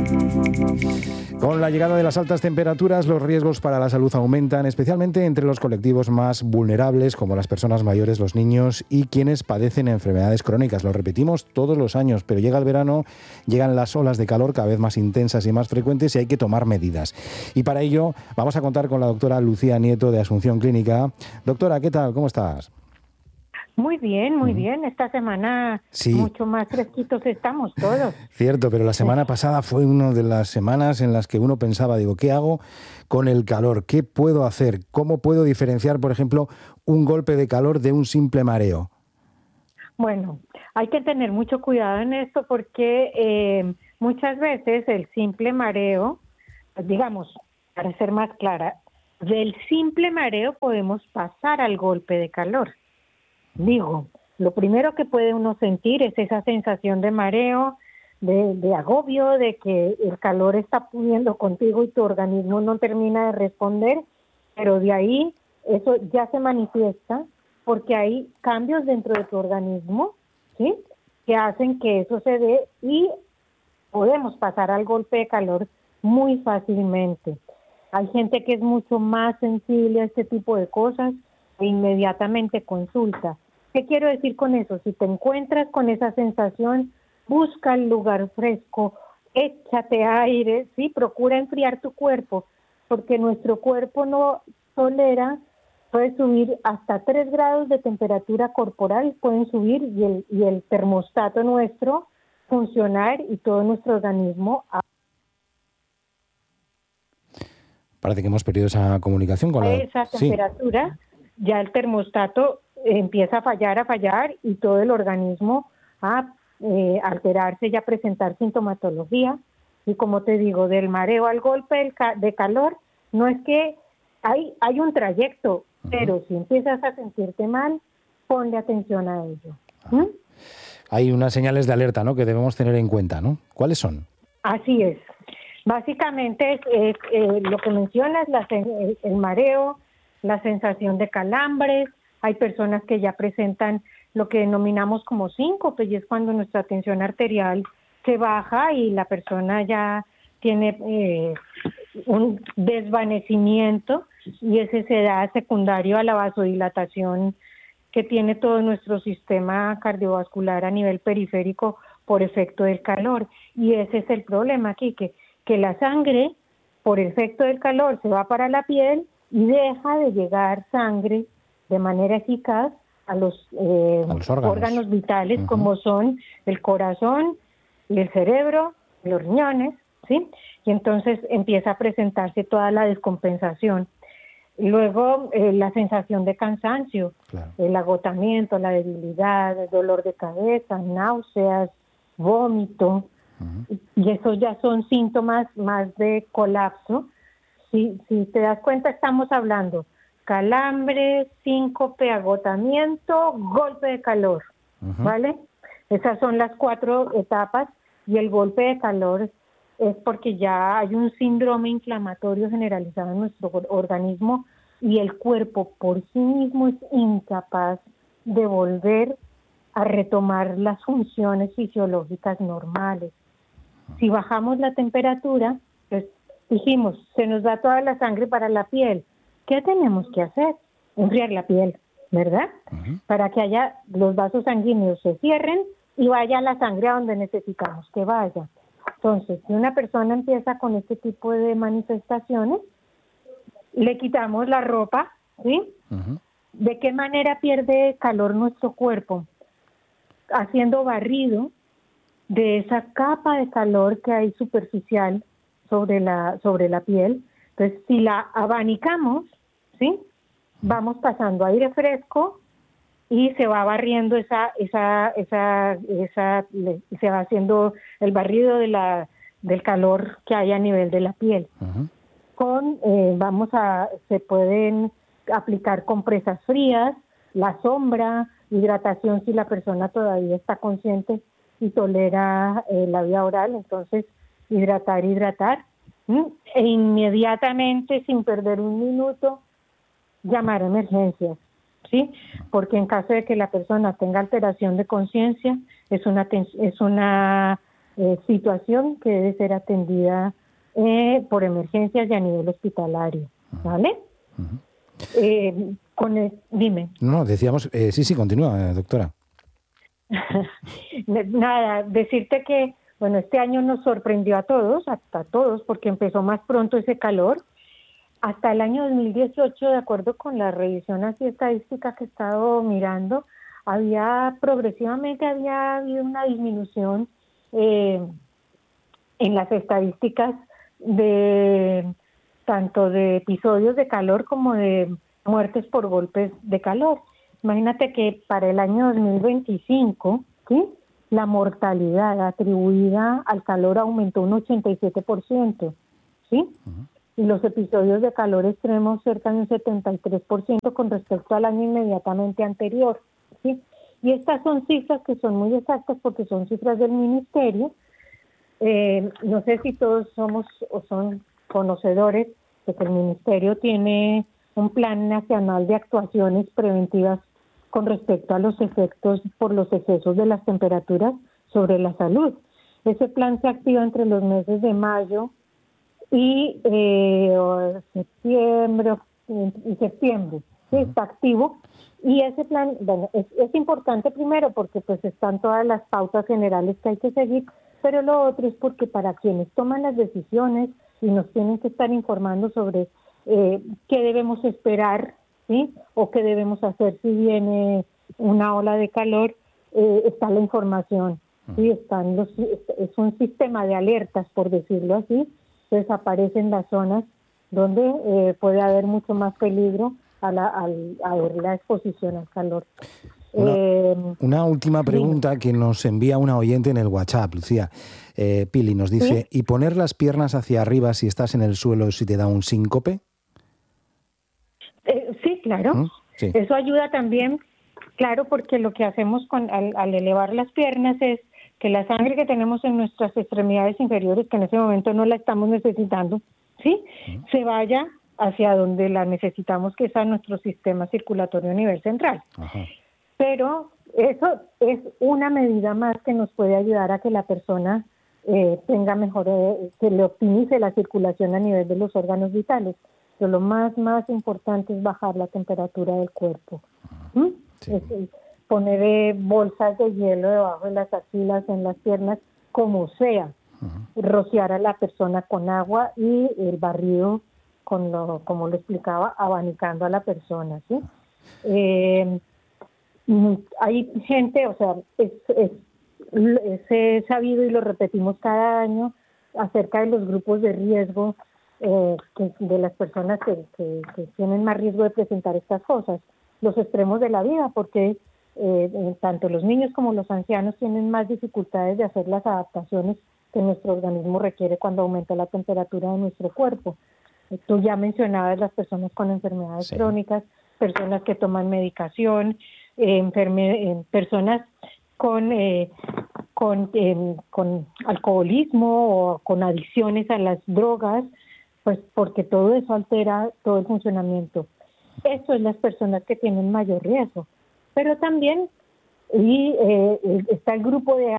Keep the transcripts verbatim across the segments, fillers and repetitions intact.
Con la llegada de las altas temperaturas, los riesgos para la salud aumentan, especialmente entre los colectivos más vulnerables, como las personas mayores, los niños y quienes padecen enfermedades crónicas. Lo repetimos todos los años, pero llega el verano, llegan las olas de calor cada vez más intensas y más frecuentes y hay que tomar medidas. Y para ello vamos a contar con la doctora Lucía Nieto de Asunción Clínica. Doctora, ¿qué tal? ¿Cómo estás? Muy bien, muy bien. Esta semana sí. mucho más fresquitos estamos todos. Cierto, pero la semana pasada fue una de las semanas en las que uno pensaba, digo, ¿qué hago con el calor? ¿Qué puedo hacer? ¿Cómo puedo diferenciar, por ejemplo, un golpe de calor de un simple mareo? Bueno, hay que tener mucho cuidado en esto porque eh, muchas veces el simple mareo, digamos, para ser más clara, del simple mareo podemos pasar al golpe de calor. Digo, lo primero que puede uno sentir es esa sensación de mareo, de, de agobio, de que el calor está pudiendo contigo y tu organismo no termina de responder, pero de ahí eso ya se manifiesta porque hay cambios dentro de tu organismo, ¿sí?, que hacen que eso se dé y podemos pasar al golpe de calor muy fácilmente. Hay gente que es mucho más sensible a este tipo de cosas e inmediatamente consulta. ¿Qué quiero decir con eso? Si te encuentras con esa sensación, busca el lugar fresco, échate aire, sí, procura enfriar tu cuerpo, porque nuestro cuerpo no tolera, puede subir hasta tres grados de temperatura corporal, pueden subir y el, y el termostato nuestro funcionar y todo nuestro organismo. Parece que hemos perdido esa comunicación con a la... esa temperatura, sí. Ya el termostato empieza a fallar, a fallar y todo el organismo a eh, alterarse y a presentar sintomatología. Y como te digo, del mareo al golpe del ca- de calor, no es que hay, hay un trayecto, uh-huh. pero si empiezas a sentirte mal, ponle atención a ello. ¿Mm? Hay unas señales de alerta, ¿no?, que debemos tener en cuenta, ¿no? ¿Cuáles son? Así es. Básicamente es, es eh, lo que mencionas, la, el, el mareo, la sensación de calambres. Hay personas que ya presentan lo que denominamos como síncope, y es cuando nuestra tensión arterial se baja y la persona ya tiene eh, un desvanecimiento, y ese se da secundario a la vasodilatación que tiene todo nuestro sistema cardiovascular a nivel periférico por efecto del calor. Y ese es el problema aquí, que, que la sangre, por efecto del calor, se va para la piel y deja de llegar sangre de manera eficaz a los, eh, a los órganos. órganos vitales, uh-huh. como son el corazón, y el cerebro, los riñones, ¿sí? Y entonces empieza a presentarse toda la descompensación. Luego eh, la sensación de cansancio, claro. el agotamiento, la debilidad, el dolor de cabeza, náuseas, vómito, uh-huh. y esos ya son síntomas más de colapso. Si, si te das cuenta, estamos hablando calambre, síncope, agotamiento, golpe de calor, uh-huh. ¿vale? Esas son las cuatro etapas, y el golpe de calor es porque ya hay un síndrome inflamatorio generalizado en nuestro organismo y el cuerpo por sí mismo es incapaz de volver a retomar las funciones fisiológicas normales. Si bajamos la temperatura, pues dijimos, se nos da toda la sangre para la piel. ¿Qué tenemos que hacer? Enfriar la piel, ¿verdad? Uh-huh. Para que haya los vasos sanguíneos se cierren y vaya la sangre a donde necesitamos que vaya. Entonces, si una persona empieza con este tipo de manifestaciones, le quitamos la ropa, ¿sí? Uh-huh. ¿De qué manera pierde calor nuestro cuerpo? Haciendo barrido de esa capa de calor que hay superficial sobre la, sobre la piel. Entonces, si la abanicamos, ¿sí?, vamos pasando aire fresco y se va barriendo esa, esa, esa, esa, se va haciendo el barrido de la, del calor que hay a nivel de la piel. Uh-huh. Con, eh, vamos a, se pueden aplicar compresas frías, la sombra, hidratación si la persona todavía está consciente y tolera eh, la vía oral, entonces hidratar, hidratar, ¿sí? E inmediatamente, sin perder un minuto, llamar a emergencias. ¿Sí? Porque en caso de que la persona tenga alteración de conciencia, es una es una eh, situación que debe ser atendida eh, por emergencias y a nivel hospitalario, ¿vale? Uh-huh. Eh, con el, dime. No, decíamos, eh, sí, sí, continúa, doctora. Nada, decirte que, bueno, este año nos sorprendió a todos, hasta todos, porque empezó más pronto ese calor. Hasta el año dos mil dieciocho, de acuerdo con la revisión así estadística que he estado mirando, había progresivamente había habido una disminución eh, en las estadísticas de tanto de episodios de calor como de muertes por golpes de calor. Imagínate que para el año dos mil veinticinco, ¿sí?, la mortalidad atribuida al calor aumentó un ochenta y siete por ciento, ¿sí? Uh-huh. Y los episodios de calor extremo cerca de un setenta y tres por ciento con respecto al año inmediatamente anterior, ¿sí? Y estas son cifras que son muy exactas porque son cifras del ministerio. Eh, no sé si todos somos o son conocedores de que el ministerio tiene un plan nacional de actuaciones preventivas con respecto a los efectos por los excesos de las temperaturas sobre la salud. Ese plan se activa entre los meses de mayo y eh, septiembre y septiembre, ¿sí? Está activo. Y ese plan, bueno, es, es importante primero porque pues están todas las pautas generales que hay que seguir, pero lo otro es porque para quienes toman las decisiones y nos tienen que estar informando sobre eh, qué debemos esperar, ¿sí?, o qué debemos hacer si viene una ola de calor, eh, está la información, ¿sí? Están los, es un sistema de alertas, por decirlo así. Entonces aparecen las zonas donde eh, puede haber mucho más peligro a la, a, a la exposición al calor. Una, eh, una última pregunta, sí, que nos envía una oyente en el WhatsApp, Lucía. Eh, Pili nos dice, ¿sí?, ¿y poner las piernas hacia arriba si estás en el suelo si te da un síncope? Eh, sí, claro. ¿Mm? Sí. Eso ayuda también, claro, porque lo que hacemos con al, al elevar las piernas es que la sangre que tenemos en nuestras extremidades inferiores, que en ese momento no la estamos necesitando, ¿sí?, ¿Mm?, se vaya hacia donde la necesitamos, que es a nuestro sistema circulatorio a nivel central. Ajá. Pero eso es una medida más que nos puede ayudar a que la persona eh, tenga mejor, eh, que le optimice la circulación a nivel de los órganos vitales. Pero lo más, más importante es bajar la temperatura del cuerpo. ¿Mm? Sí. Es, es poner eh, bolsas de hielo debajo de las axilas, en las piernas, como sea. Uh-huh. Rociar a la persona con agua y el barrido, con lo, como lo explicaba, abanicando a la persona, ¿sí? Eh, hay gente, o sea, es, es, es sabido y lo repetimos cada año acerca de los grupos de riesgo, eh, que, de las personas que, que, que tienen más riesgo de presentar estas cosas, los extremos de la vida, porque eh, tanto los niños como los ancianos tienen más dificultades de hacer las adaptaciones que nuestro organismo requiere cuando aumenta la temperatura de nuestro cuerpo. Eh, tú ya mencionabas las personas con enfermedades sí. crónicas, personas que toman medicación, eh, enferme, eh, personas con eh, con, eh, con alcoholismo o con adicciones a las drogas, pues porque todo eso altera todo el funcionamiento. Eso es las personas que tienen mayor riesgo. Pero también y eh, está el grupo de...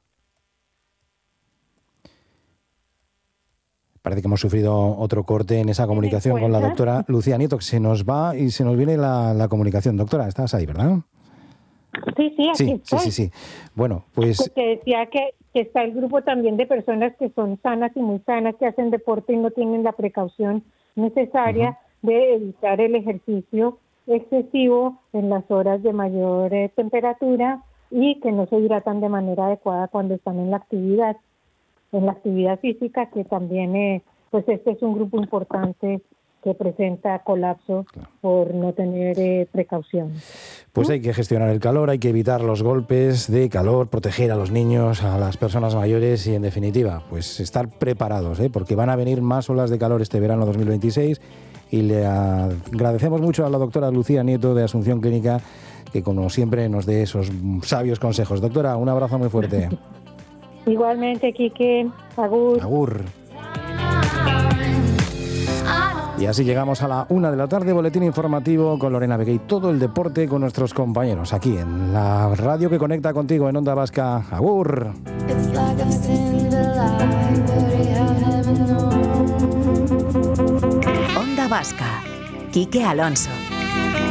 Parece que hemos sufrido otro corte en esa comunicación con la doctora Lucía Nieto, que se nos va y se nos viene la, la comunicación. Doctora, estás ahí, ¿verdad? Sí, sí, aquí sí, estoy. Sí, sí, sí. Bueno, pues... Porque decía que, que está el grupo también de personas que son sanas y muy sanas, que hacen deporte y no tienen la precaución necesaria uh-huh. de evitar el ejercicio excesivo en las horas de mayor eh, temperatura y que no se hidratan de manera adecuada cuando están en la actividad, en la actividad física, que también, eh, pues este es un grupo importante que presenta colapso claro. por no tener eh, precaución. Pues ¿Mm? Hay que gestionar el calor, hay que evitar los golpes de calor, proteger a los niños, a las personas mayores y, en definitiva, pues estar preparados, ¿eh? porque van a venir más olas de calor este verano dos mil veintiséis y le agradecemos mucho a la doctora Lucía Nieto de Asunción Clínica que, como siempre, nos dé esos sabios consejos. Doctora, un abrazo muy fuerte. Igualmente, Quique. Agur. Agur. Y así llegamos a la una de la tarde, boletín informativo con Lorena Vega y todo el deporte con nuestros compañeros aquí en la radio que conecta contigo en Onda Vasca. Agur. Onda Vasca, Quique Alonso.